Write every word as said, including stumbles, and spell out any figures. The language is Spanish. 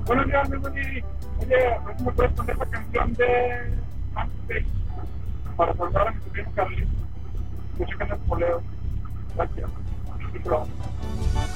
Buenos días, mi Willy. Oye, a ver si me puedes poner la canción de Antes para saludar a mi sobrino Carly. Escucha que no es poleo. Gracias. Y pronto.